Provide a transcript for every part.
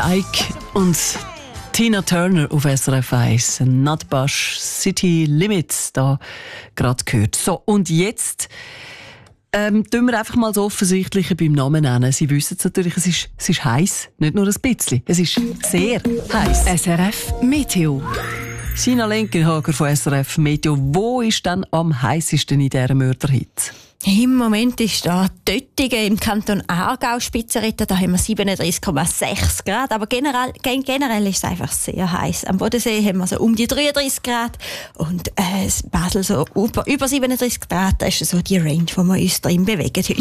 Ike und Tina Turner auf SRF 1. Nutbush City Limits, da gerade gehört. So, und jetzt tun wir einfach mal das Offensichtliche beim Namen nennen. Sie wissen es natürlich, es ist heiß, nicht nur ein bisschen. Es ist sehr heiß. SRF Meteo. Sina Lenkenhager von SRF Meteo. Wo ist denn am heißesten in dieser Mörderhitze? Im Moment ist da Töttingen im Kanton Aargau Spitzenreiter, da haben wir 37,6 Grad, aber generell ist es einfach sehr heiß. Am Bodensee haben wir so um die 33 Grad und Basel so über 37 Grad, das ist so die Range, wo wir uns drin bewegen heute.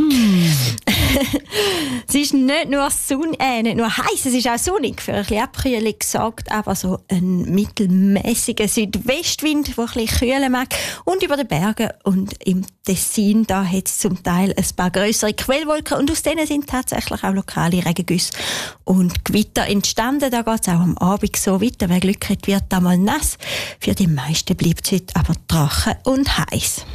Es ist nicht nur heiß, es ist auch sonnig, für ein bisschen Abkühlung gesorgt, aber so ein mittelmäßiger Südwestwind, der ein bisschen kühlen mag. Und über den Bergen und im Tessin, da hat es zum Teil ein paar grössere Quellwolken und aus denen sind tatsächlich auch lokale Regengüsse und Gewitter entstanden. Da geht es auch am Abend so weiter. Wer Glück hat, wird da mal nass. Für die meisten bleibt es heute aber trocken und heiß.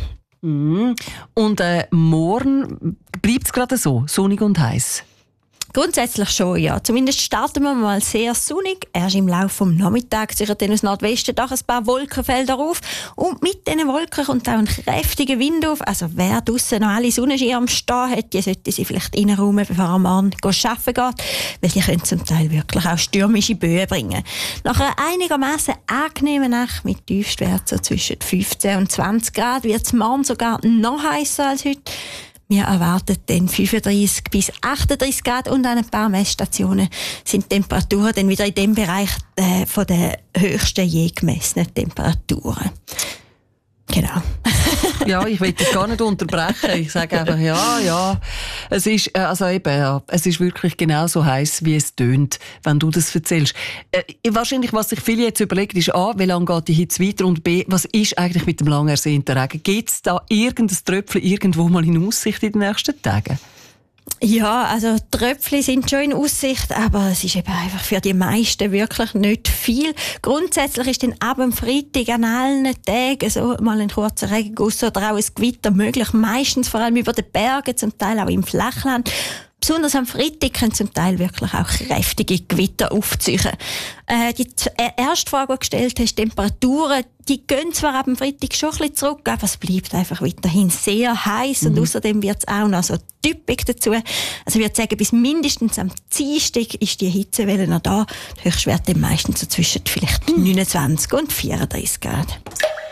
Und morgen bleibt es gerade so, sonnig und heiß? Grundsätzlich schon, ja. Zumindest starten wir mal sehr sonnig. Erst im Laufe des Nachmittags sichern dann aus Nordwesten doch ein paar Wolkenfelder auf. Und mit diesen Wolken kommt auch ein kräftiger Wind auf. Also wer draussen noch alle Sonnenschirme stehen hat, die sollte sie vielleicht reinräumen, bevor er morgen arbeiten geht. Weil die können zum Teil wirklich auch stürmische Böen bringen. Nach einer einigermaßen angenehmen Nacht mit Tiefstwert so zwischen 15 und 20 Grad wird es morgen sogar noch heißer als heute. Wir erwarten dann 35 bis 38 Grad und an ein paar Messstationen sind die Temperaturen dann wieder in dem Bereich von der höchsten je gemessenen Temperaturen. Genau. Ja, ich will das gar nicht unterbrechen. Ich sage einfach, ja. Es ist, es ist wirklich genau so heiß, wie es tönt, wenn du das erzählst. Wahrscheinlich, was sich viele jetzt überlegen, ist A, wie lange geht die Hitze weiter und B, was ist eigentlich mit dem lang ersehnten Regen? Gibt es da irgendein Tröpfchen irgendwo mal in Aussicht in den nächsten Tagen? Ja, also Tröpfchen sind schon in Aussicht, aber es ist eben einfach für die meisten wirklich nicht viel. Grundsätzlich ist dann ab dem Freitag an allen Tagen so mal ein kurzer Regenguss oder auch ein Gewitter möglich. Meistens vor allem über den Bergen, zum Teil auch im Flachland. Besonders am Freitag können zum Teil wirklich auch kräftige Gewitter aufziehen. Die erste Frage, die du gestellt hast, Temperaturen, die gehen zwar ab dem Freitag schon ein bisschen zurück, aber es bleibt einfach weiterhin sehr heiß und außerdem wird es auch noch so typisch dazu. Also ich würde sagen, bis mindestens am Dienstag ist die Hitzewelle noch da. Die Höchstwerte meistens so zwischen vielleicht 29 und 34 Grad.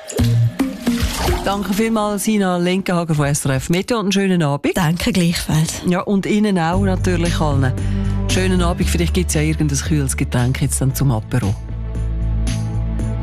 Danke vielmals, Sina Lenkenhager von SRF Meteo und einen schönen Abend. Danke gleichfalls. Ja, und Ihnen auch natürlich allen. Schönen Abend, vielleicht gibt es ja irgendein kühles Getränk jetzt dann zum Apero.